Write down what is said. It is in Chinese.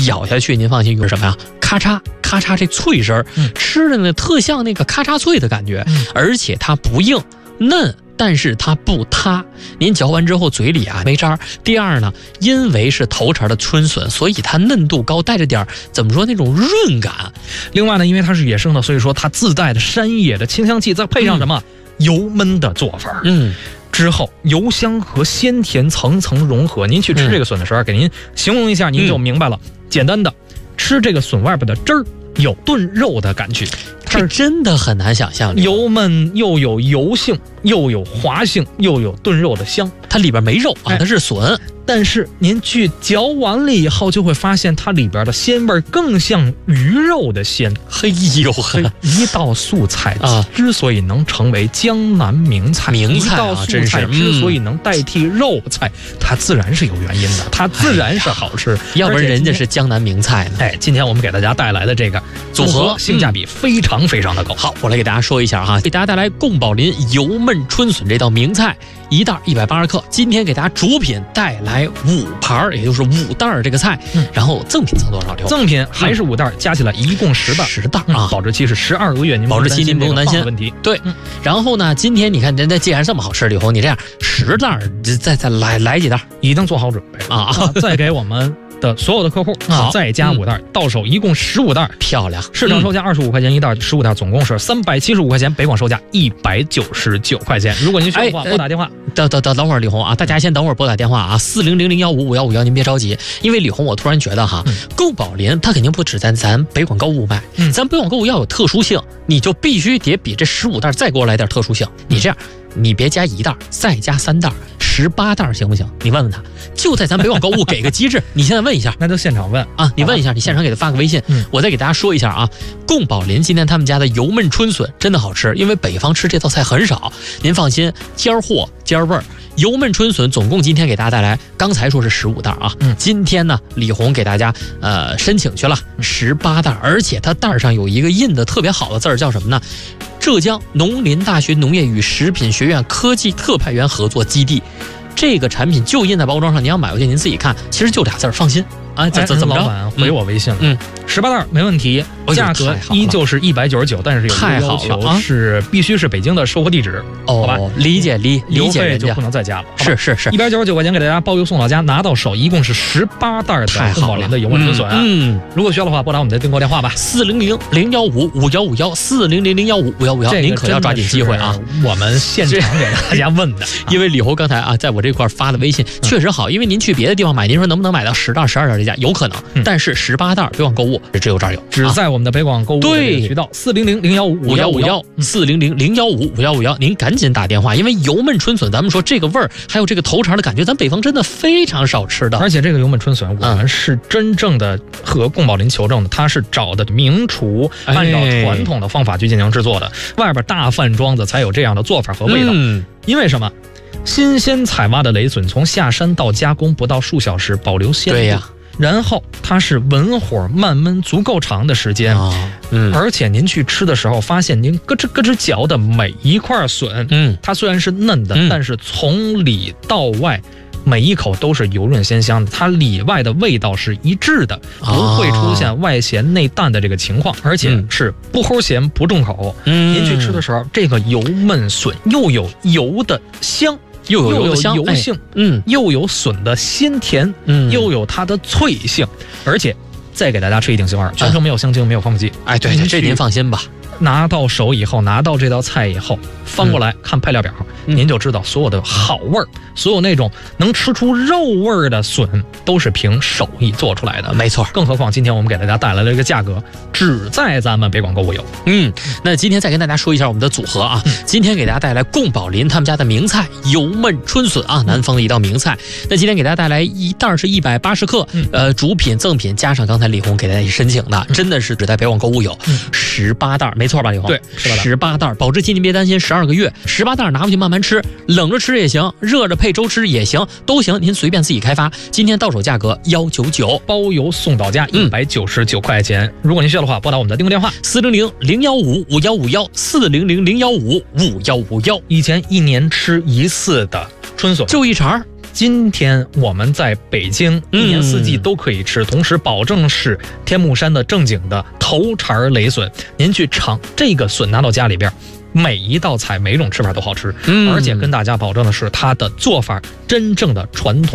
咬下去您放心有什么呀？咔嚓咔嚓这脆声，吃的呢特像那个咔嚓脆的感觉，而且它不硬嫩。但是它不塌，您嚼完之后嘴里啊没渣。第二呢，因为是头茬的春笋，所以它嫩度高，带着点怎么说那种润感。 另外呢，因为它是野生的，所以说它自带的山野的清香气，再配上什么油焖的做法，之后油香和鲜甜层层融合。您去吃这个笋的时候，给您形容一下，您就明白了。简单的，吃这个笋外边的汁儿，有炖肉的感觉。 这真的很难想象， 油焖又有油性，又有滑性，又有炖肉的香。 它里边没肉啊，它是笋。 但是您去嚼完了以后，就会发现它里边的鲜味更像鱼肉的鲜。 嘿呦呵， 一道素菜之所以能成为江南名菜， 一道素菜之所以能代替肉菜，它自然是有原因的，它自然是好吃。 要不然人家是江南名菜呢。 今天我们给大家带来的这个组合性价比非常非常的高。 好，我来给大家说一下哈，给大家带来宫保林油焖春笋这道名菜，一袋180克。今天给大家主品带来5盘，也就是5袋这个菜，然后赠品赠多少？ 赠品还是5袋，加起来一共10袋 ，10袋啊， 保质期是12个月， 保质期您不用担心问题。 对，然后呢，今天你看人家既然这么好吃，李红，你这样10袋，再来几袋， 已经做好准备了啊！再给我们的所有的客户再加5袋，到手一共15袋， 漂亮！ 市场售价25块钱一袋，15袋总共是375块钱，北广售价199块钱。如果您需要的话，拨打电话。 等会儿，李红啊，大家先等会儿拨打电话啊，4000155151，您别着急，因为李红我突然觉得哈，宫保林它肯定不止在咱北广购物卖，咱北广购物要有特殊性，你就必须得比这15袋再给我来点特殊性。你这样，你别加1袋，再加3袋。18袋行不行？你问问他，就在咱北广购物给个机制。你现在问一下， 那就现场问啊！你问一下，你现场给他发个微信。我再给大家说一下啊，宫保林今天他们家的油焖春笋真的好吃，因为北方吃这道菜很少。您放心，尖货尖味儿。油焖春笋总共今天给大家带来，刚才说是15袋啊，今天呢李红给大家申请去了18袋，而且它袋上有一个印的特别好的字儿，叫什么呢？浙江农林大学农业与食品学院科技特派员合作基地。这个产品就印在包装上，您要买回去您自己看，其实就俩字儿，放心啊。怎么着？ 老板回我微信了，18袋没问题，价格依旧是199，但是有一个要求是必须是北京的售货地址，好吧？ 理解邮费就不能再加了。 是 199块钱给大家包邮送到家，拿到手一共是18袋的宫保林的油焖春笋。如果需要的话，拨打我们的订购电话吧，400-015-5151，400-015-5151，您可要抓紧机会啊！我们现场给大家问的， 因为李红刚才啊，在我这块发的微信确实好，因为您去别的地方买，您说能不能买到10袋、12袋这价？有可能，但是18袋北广购物只有这儿有， 只在我们的北广购物渠道 400-015-5151，400-015-5151，您赶紧打电话，因为油焖春笋，咱们说这个味儿，还有这个头茬的感觉，咱北方真的非常少吃的。 而且这个油焖春笋，我们是真正的和宫保林求证的，它是找的名厨，按照传统的方法去进行制作的，外边大饭庄子才有这样的做法和味道。因为什么？新鲜采挖的雷笋从下山到加工不到数小时，保留鲜度。对呀。然后它是文火慢焖足够长的时间，而且您去吃的时候，发现您咯吱咯吱嚼的每一块笋，它虽然是嫩的，但是从里到外每一口都是油润鲜香的，它里外的味道是一致的，不会出现外咸内淡的这个情况，而且是不齁咸不重口。您去吃的时候，这个油焖笋又有油的香。又有油性，又有笋的鲜甜，又有它的脆性，而且再给大家吃一定心丸，全程没有香精，没有防腐剂。 对，这您放心吧。 拿到手以后，拿到这道菜以后，翻过来看配料表，您就知道所有的好味儿，所有那种能吃出肉味儿的笋，都是凭手艺做出来的。 没错， 更何况今天我们给大家带来了这个价格，只在咱们北广购物有。 那今天再跟大家说一下我们的组合啊，今天给大家带来宫保林他们家的名菜油焖春笋啊，南方的一道名菜。那今天给大家带来一袋是180克，主品赠品加上刚才李红给大家申请的，真的是只在北广购物有18袋。没错吧，李红？ 对 ，18袋，保质期您别担心，12个月，18袋拿回去慢慢吃，冷着吃也行，热着配粥吃也行，都行，您随便自己开发。今天到手价格199， 包邮送到家199块钱。如果您需要的话，拨打我们的订购电话 400-015-5151，400-015-5151。 以前1年吃1次的春笋就一茬。 今天我们在北京一年四季都可以吃，同时保证是天目山的正经的头茬雷笋。您去尝这个笋，拿到家里边，每一道菜每一种吃法都好吃，而且跟大家保证的是它的做法真正的传统。